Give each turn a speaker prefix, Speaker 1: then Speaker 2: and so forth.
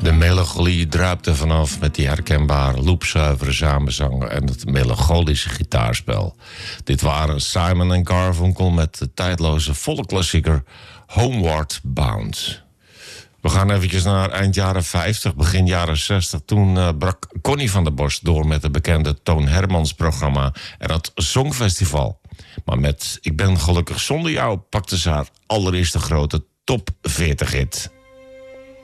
Speaker 1: De melancholie druipt er vanaf met die herkenbare loopzuivere samenzang en het melancholische gitaarspel. Dit waren Simon & Garfunkel met de tijdloze volle klassieker Homeward Bound. We gaan eventjes naar eind jaren 50, begin jaren 60. Toen brak Connie van der Bos door met het bekende Toon Hermans programma en het Songfestival. Maar met Ik ben gelukkig zonder jou pakte ze haar allereerste grote top 40 hit.